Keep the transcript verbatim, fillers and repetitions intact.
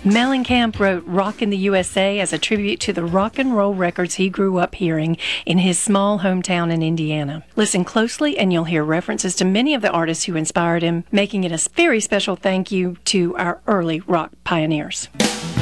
Mellencamp wrote Rockin' the U S A as a tribute to the rock and roll records he grew up hearing in his small hometown in Indiana. Listen closely and you'll hear references to many of the artists who inspired him, making it a very special thank you to our early rock pioneers.